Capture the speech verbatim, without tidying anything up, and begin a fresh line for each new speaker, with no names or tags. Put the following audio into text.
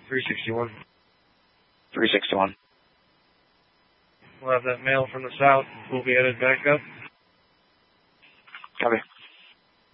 three sixty-one.
three sixty-one.
We'll have that mail from the south. We'll be headed back up.
Copy.